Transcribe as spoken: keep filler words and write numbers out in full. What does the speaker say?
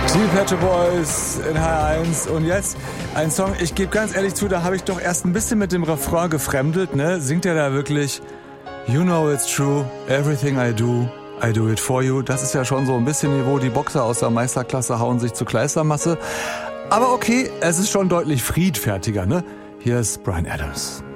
Die Pet Shop Boys in H eins und jetzt ein Song, ich gebe ganz ehrlich zu, da habe ich doch erst ein bisschen mit dem Refrain gefremdelt, ne? Singt er da wirklich You know it's true, everything I do, I do it for you. Das ist ja schon so ein bisschen Niveau, die Boxer aus der Meisterklasse hauen sich zur Kleistermasse. Aber okay, es ist schon deutlich friedfertiger, ne? Hier ist Bryan Adams.